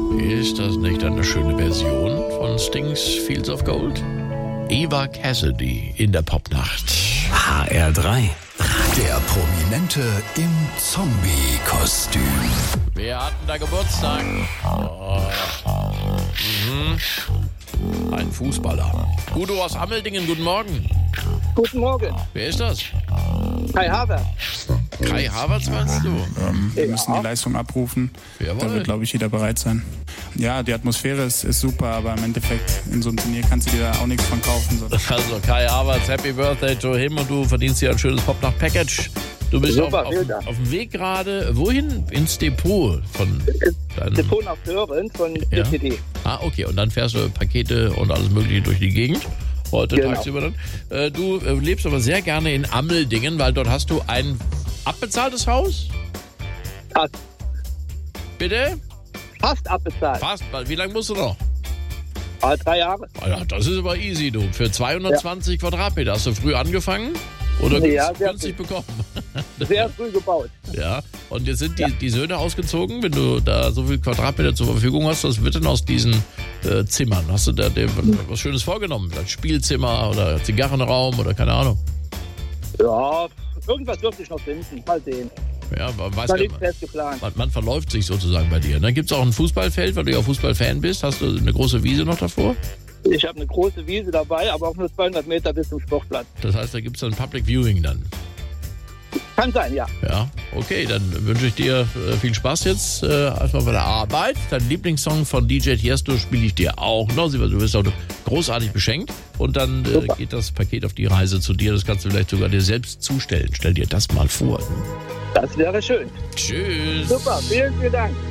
Ist das nicht eine schöne Version von Stings Fields of Gold? Eva Cassidy in der Popnacht. HR3. Der Prominente im Zombie-Kostüm. Wer hat denn da Geburtstag? Ein Fußballer. Udo aus Ammeldingen, guten Morgen. Guten Morgen. Wer ist das? Kai Havertz. Kai Havertz meinst du? Wir müssen die Leistung abrufen. Jawohl. Da wird, glaube ich, jeder bereit sein. Ja, die Atmosphäre ist super, aber im Endeffekt in so einem Turnier kannst du dir da auch nichts von kaufen. Also Kai Havertz, Happy Birthday to him und du verdienst dir ein schönes Popnacht-Package. Du bist Super, auf dem Weg gerade, wohin? Ins Depot von deinem... Depot nach Sören von DPD. Ah, okay, und dann fährst du Pakete und alles mögliche durch die Gegend. Heute Genau. tagsüber dann. Du lebst aber sehr gerne in Ammeldingen, weil dort hast du ein abbezahltes Haus? Fast. Bitte? Fast abbezahlt. Fast. Wie lange musst du noch? 3 Jahre. Ah ja, das ist aber easy, du. Für 220 Quadratmeter. Hast du früh angefangen? Oder Ja, günstig bekommen? Sehr früh gebaut. Ja. Und jetzt sind die Söhne ausgezogen, wenn du da so viel Quadratmeter zur Verfügung hast. Was wird denn aus diesen Zimmern? Hast du da dir was Schönes vorgenommen? Ein Spielzimmer oder Zigarrenraum oder keine Ahnung? Ja, irgendwas dürfte ich noch finden. Mal sehen. Ja, War nichts fest geplant. man verläuft sich sozusagen bei dir. Dann gibt es auch ein Fußballfeld, weil du ja Fußballfan bist. Hast du eine große Wiese noch davor? Ich habe eine große Wiese dabei, aber auch nur 200 Meter bis zum Sportplatz. Das heißt, da gibt es dann Public Viewing dann. Kann sein, ja. Ja, okay, dann wünsche ich dir viel Spaß jetzt erstmal bei der Arbeit. Dein Lieblingssong von DJ Tiesto spiele ich dir auch noch. Du wirst auch großartig beschenkt. Und dann geht das Paket auf die Reise zu dir. Das kannst du vielleicht sogar dir selbst zustellen. Stell dir das mal vor. Das wäre schön. Tschüss. Super, vielen Dank.